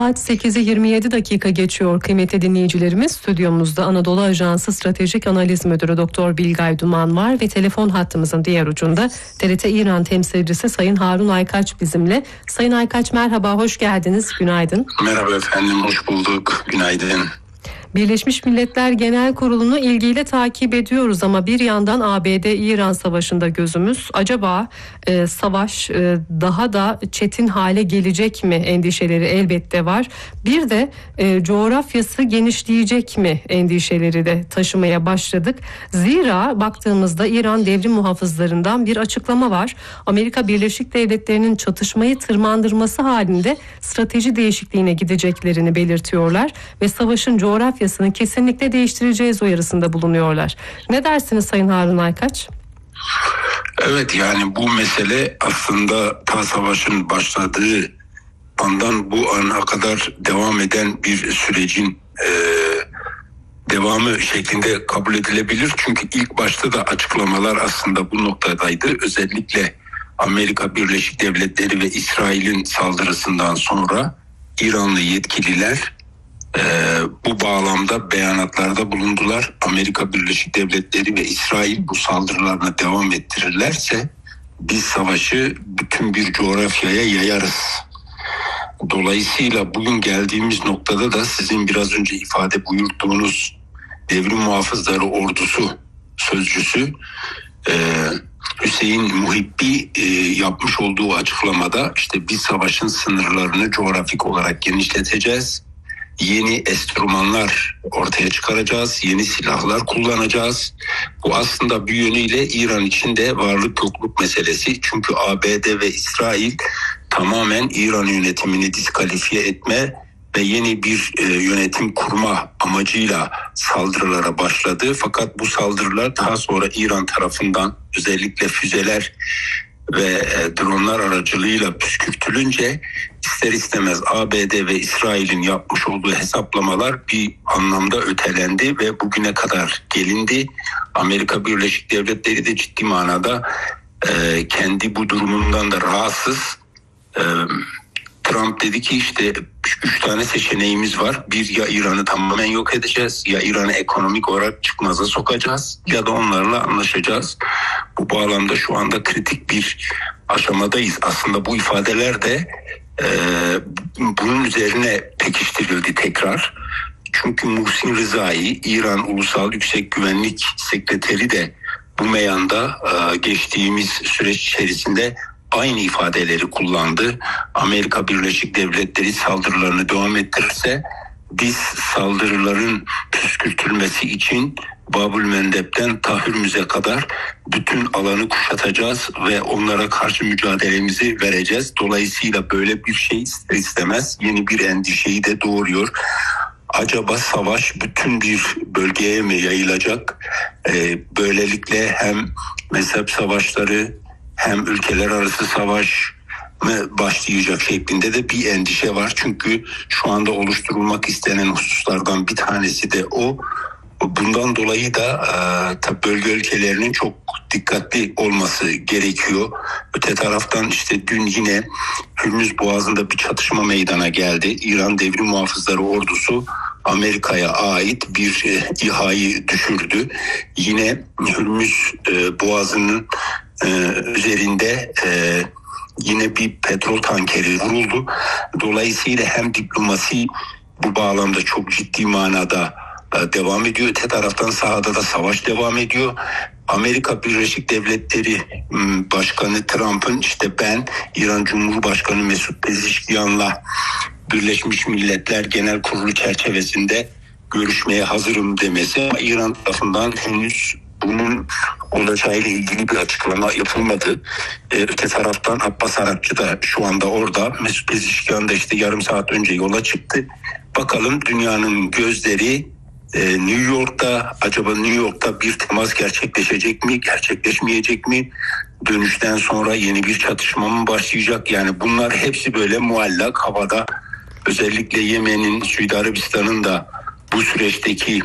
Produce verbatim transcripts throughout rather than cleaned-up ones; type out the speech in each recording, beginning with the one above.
Saat sekizi yirmi yedi dakika geçiyor kıymetli dinleyicilerimiz. Stüdyomuzda Anadolu Ajansı Stratejik Analiz Müdürü Doktor Bilgay Duman var ve telefon hattımızın diğer ucunda T R T İran temsilcisi Sayın Harun Aykaç bizimle. Sayın Aykaç merhaba, hoş geldiniz, günaydın. Merhaba efendim, hoş bulduk, günaydın. Birleşmiş Milletler Genel Kurulu'nu ilgiyle takip ediyoruz ama bir yandan A B D-İran savaşında gözümüz. Acaba e, savaş e, daha da çetin hale gelecek mi endişeleri elbette var. Bir de e, coğrafyası genişleyecek mi endişeleri de taşımaya başladık. Zira baktığımızda İran devrim muhafızlarından bir açıklama var. Amerika Birleşik Devletleri'nin çatışmayı tırmandırması halinde strateji değişikliğine gideceklerini belirtiyorlar ve savaşın coğrafyası kesinlikle değiştireceğiz uyarısında bulunuyorlar. Ne dersiniz Sayın Harun Aykaç? Evet, yani bu mesele aslında ta savaşın başladığı andan bu ana kadar devam eden bir sürecin e, devamı şeklinde kabul edilebilir. Çünkü ilk başta da açıklamalar aslında bu noktadaydı. Özellikle Amerika Birleşik Devletleri ve İsrail'in saldırısından sonra İranlı yetkililer Ee, bu bağlamda beyanatlarda bulundular. Amerika Birleşik Devletleri ve İsrail bu saldırılarına devam ettirirlerse biz savaşı bütün bir coğrafyaya yayarız. Dolayısıyla bugün geldiğimiz noktada da sizin biraz önce ifade buyurduğunuz devrim muhafızları ordusu sözcüsü e, Hüseyin Muhibbi e, yapmış olduğu açıklamada işte biz savaşın sınırlarını coğrafik olarak genişleteceğiz. Yeni enstrümanlar ortaya çıkaracağız, yeni silahlar kullanacağız. Bu aslında bir yönüyle İran için de varlık yokluk meselesi. Çünkü A B D ve İsrail tamamen İran yönetimini diskalifiye etme ve yeni bir e, yönetim kurma amacıyla saldırılara başladı. Fakat bu saldırılar daha sonra İran tarafından özellikle füzeler ve dronlar aracılığıyla püskürtülünce ister istemez A B D ve İsrail'in yapmış olduğu hesaplamalar bir anlamda ötelendi ve bugüne kadar gelindi. Amerika Birleşik Devletleri de ciddi manada e, kendi bu durumundan da rahatsız. E, Trump dedi ki işte üç tane seçeneğimiz var. Bir, ya İran'ı tamamen yok edeceğiz, ya İran'ı ekonomik olarak çıkmaza sokacağız ya da onlarla anlaşacağız. Bu bağlamda şu anda kritik bir aşamadayız. Aslında bu ifadeler de e, bunun üzerine pekiştirildi tekrar. Çünkü Muhsin Rızai, İran Ulusal Yüksek Güvenlik Sekreteri de bu meyanda e, geçtiğimiz süreç içerisinde aynı ifadeleri kullandı. Amerika Birleşik Devletleri saldırılarını devam ettirirse biz saldırıların püskürtülmesi için Babül Mendeb'den Tahürmüz'e kadar bütün alanı kuşatacağız ve onlara karşı mücadelemizi vereceğiz. Dolayısıyla böyle bir şey ister istemez yeni bir endişeyi de doğuruyor. Acaba savaş bütün bir bölgeye mi yayılacak? Ee, böylelikle hem mezhep savaşları hem ülkeler arası savaş mı başlayacak şeklinde de bir endişe var. Çünkü şu anda oluşturulmak istenen hususlardan bir tanesi de o. Bundan dolayı da e, tabii bölge ülkelerinin çok dikkatli olması gerekiyor. Öte taraftan işte dün yine Hürmüz Boğazı'nda bir çatışma meydana geldi. İran Devrim Muhafızları Ordusu Amerika'ya ait bir e, İHA'yı düşürdü. Yine Hürmüz e, Boğazı'nın e, üzerinde e, yine bir petrol tankeri vuruldu. Dolayısıyla hem diplomasi bu bağlamda çok ciddi manada devam ediyor. Öte taraftan sahada da savaş devam ediyor. Amerika Birleşik Devletleri Başkanı Trump'ın işte ben İran Cumhurbaşkanı Mesut Pezeshkian'la Birleşmiş Milletler Genel Kurulu çerçevesinde görüşmeye hazırım demesi, ama İran tarafından henüz bunun olacağıyla ilgili bir açıklama yapılmadı. Ee, öte taraftan Abbas Arakçı da şu anda orada. Mesut Pezeshkian da işte yarım saat önce yola çıktı. Bakalım dünyanın gözleri New York'ta, acaba New York'ta bir temas gerçekleşecek mi, gerçekleşmeyecek mi? Dönüşten sonra yeni bir çatışma mı başlayacak? Yani bunlar hepsi böyle muallak havada. Özellikle Yemen'in, Suudi Arabistan'ın da bu süreçteki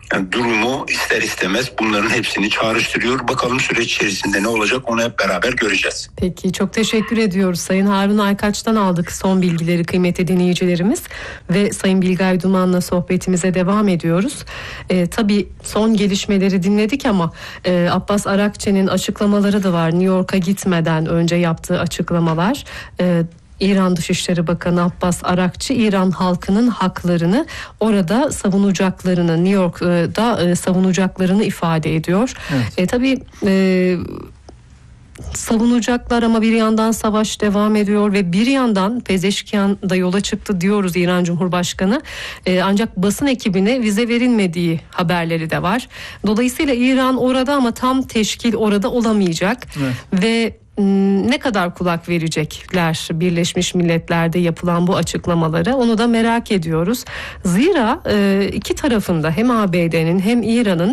Yani durumu ister istemez bunların hepsini çağrıştırıyor. Bakalım süreç içerisinde ne olacak, onu hep beraber göreceğiz. Peki, çok teşekkür ediyoruz. Sayın Harun Aykaç'tan aldık son bilgileri kıymetli dinleyicilerimiz ve Sayın Bilgay Duman'la sohbetimize devam ediyoruz. Ee, tabii son gelişmeleri dinledik ama e, Abbas Arakçı'nın açıklamaları da var. New York'a gitmeden önce yaptığı açıklamalar. E, İran Dışişleri Bakanı Abbas Arakçı, İran halkının haklarını orada savunacaklarını, New York'da savunacaklarını ifade ediyor. Evet. E, tabii e, savunacaklar ama bir yandan savaş devam ediyor ve bir yandan Pezeşkian da yola çıktı diyoruz İran Cumhurbaşkanı. E, ancak basın ekibine vize verilmediği haberleri de var. Dolayısıyla İran orada ama tam teşkil orada olamayacak. Evet. Ve ne kadar kulak verecekler Birleşmiş Milletler'de yapılan bu açıklamalara, onu da merak ediyoruz. Zira iki tarafında hem A B D'nin hem İran'ın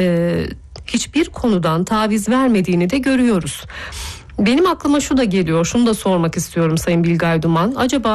hiçbir konudan taviz vermediğini de görüyoruz. Benim aklıma şu da geliyor, şunu da sormak istiyorum Sayın Bilgay Duman. Acaba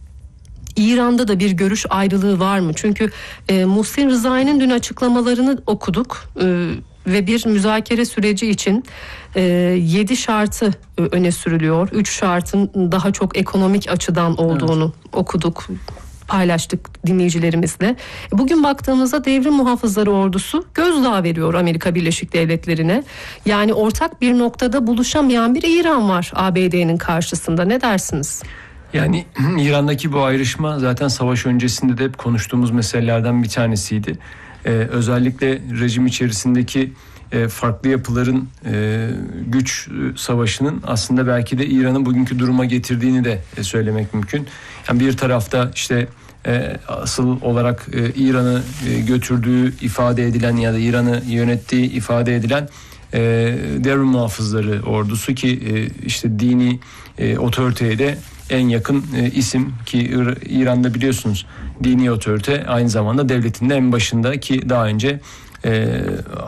İran'da da bir görüş ayrılığı var mı? Çünkü e, Muhsin Rızai'nin dün açıklamalarını okuduk e, ve bir müzakere süreci için e, yedi şartı e, öne sürülüyor. Üç şartın daha çok ekonomik açıdan olduğunu evet. okuduk, paylaştık dinleyicilerimizle. Bugün baktığımızda devrim muhafızları ordusu gözdağı veriyor Amerika Birleşik Devletleri'ne. Yani ortak bir noktada buluşamayan bir İran var A B D'nin karşısında. Ne dersiniz? Yani İran'daki bu ayrışma zaten savaş öncesinde de hep konuştuğumuz meselelerden bir tanesiydi. Ee, özellikle rejim içerisindeki e, farklı yapıların e, güç savaşının aslında belki de İran'ın bugünkü duruma getirdiğini de e, söylemek mümkün. Yani bir tarafta işte e, asıl olarak e, İran'ı e, götürdüğü ifade edilen ya da İran'ı yönettiği ifade edilen e, devrim muhafızları ordusu ki e, işte dini e, otoriteye de en yakın e, isim ki İran'da biliyorsunuz dini otorite aynı zamanda devletin de en başında ki daha önce e,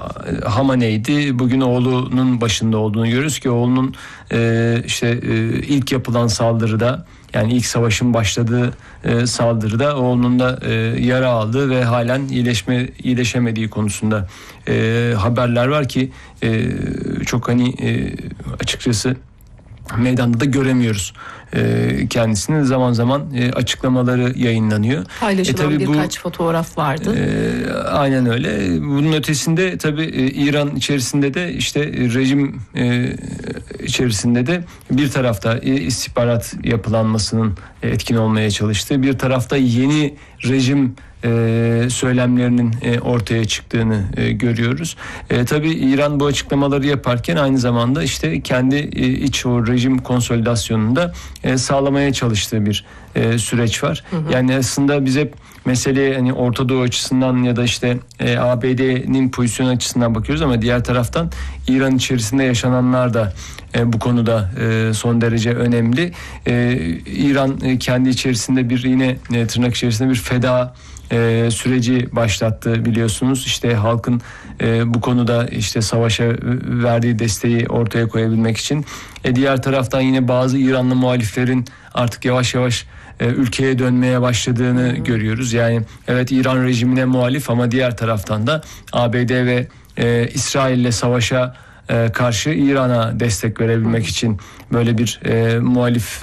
Hamaney'di. Bugün oğlunun başında olduğunu görüyoruz ki oğlunun e, işte e, ilk yapılan saldırıda yani ilk savaşın başladığı e, saldırıda oğlunun da e, yara aldığı ve halen iyileşme iyileşemediği konusunda e, haberler var ki e, çok hani e, açıkçası meydanda da göremiyoruz e, kendisini. Zaman zaman e, açıklamaları yayınlanıyor. Paylaşılan e, birkaç bu, fotoğraf vardı. E, aynen öyle. Bunun ötesinde tabii e, İran içerisinde de işte e, rejim e, içerisinde de bir tarafta e, istihbarat yapılanmasının e, etkin olmaya çalıştığı, bir tarafta yeni rejim e, söylemlerinin e, ortaya çıktığını e, görüyoruz. E, tabii İran bu açıklamaları yaparken aynı zamanda işte kendi e, iç o rejim konsolidasyonunda e, sağlamaya çalıştığı bir e, süreç var. Hı hı. Yani aslında biz hep meseleye hani Orta Doğu açısından ya da işte e, A B D'nin pozisyonu açısından bakıyoruz ama diğer taraftan İran içerisinde yaşananlar da e, bu konuda e, son derece önemli. E, İran e, kendi içerisinde bir yine e, tırnak içerisinde bir feda e, süreci başlattı biliyorsunuz. İşte halkın e, bu konuda işte savaşa verdiği desteği ortaya koyabilmek için. E, diğer taraftan yine bazı İranlı muhaliflerin artık yavaş yavaş e, ülkeye dönmeye başladığını Hı-hı. görüyoruz. Yani evet İran rejimine muhalif ama diğer taraftan da A B D ve e, İsrail'le savaşa e, karşı İran'a destek verebilmek Hı-hı. için böyle bir e, muhalif e,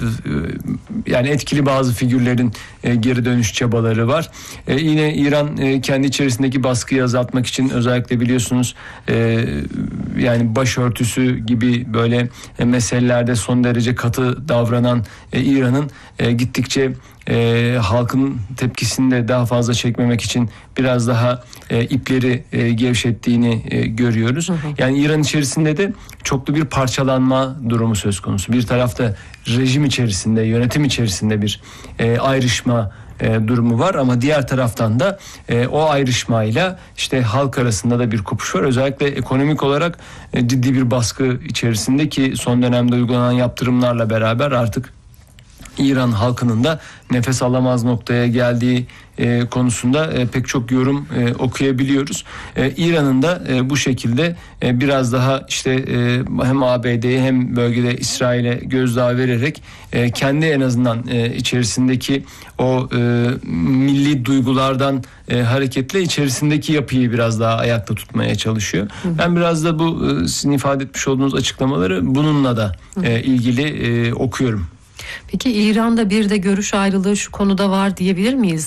yani etkili bazı figürlerin e, geri dönüş çabaları var. E, yine İran e, kendi içerisindeki baskıyı azaltmak için özellikle biliyorsunuz e, yani başörtüsü gibi böyle e, meselelerde son derece katı davranan e, İran'ın e, gittikçe e, halkın tepkisini de daha fazla çekmemek için biraz daha e, ipleri e, gevşettiğini e, görüyoruz. Hı hı. Yani İran içerisinde de çoklu bir parçalanma durumu söz konusu. Bir tarafta rejim içerisinde, yönetim içerisinde bir e, ayrışma e, durumu var ama diğer taraftan da e, o ayrışmayla işte halk arasında da bir kopuş var. Özellikle ekonomik olarak e, ciddi bir baskı içerisinde ki son dönemde uygulanan yaptırımlarla beraber artık İran halkının da nefes alamaz noktaya geldiği e, konusunda e, pek çok yorum e, okuyabiliyoruz. E, İran'ın da e, bu şekilde e, biraz daha işte e, hem A B D'ye hem bölgede İsrail'e gözdağı vererek e, kendi en azından e, içerisindeki o e, milli duygulardan e, hareketle içerisindeki yapıyı biraz daha ayakta tutmaya çalışıyor. Hı. Ben biraz da bu e, sizin ifade etmiş olduğunuz açıklamaları bununla da e, ilgili e, okuyorum. Peki İran'da bir de görüş ayrılığı şu konuda var diyebilir miyiz?